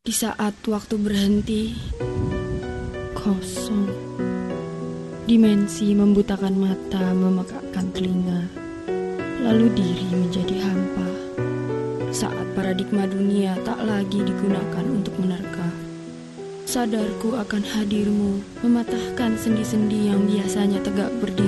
Di saat waktu berhenti, kosong. Dimensi membutakan mata, memekakkan telinga, lalu diri menjadi hampa. Saat paradigma dunia tak lagi digunakan untuk menerka, sadarku akan hadirmu, mematahkan sendi-sendi yang biasanya tegak berdiri.